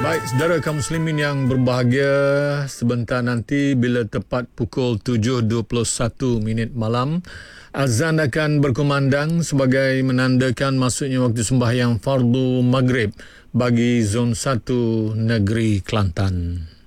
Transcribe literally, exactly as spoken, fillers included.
Baik, saudara kaum muslimin yang berbahagia, sebentar nanti bila tepat pukul tujuh dua puluh satu minit malam, azan akan berkumandang sebagai menandakan masuknya waktu sembahyang fardu maghrib bagi zon satu negeri Kelantan.